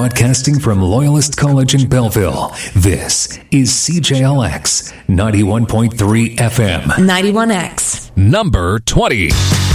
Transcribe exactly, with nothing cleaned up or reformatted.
Broadcasting from Loyalist College in Belleville, this is C J L X ninety-one point three F M. ninety-one X. Number twenty.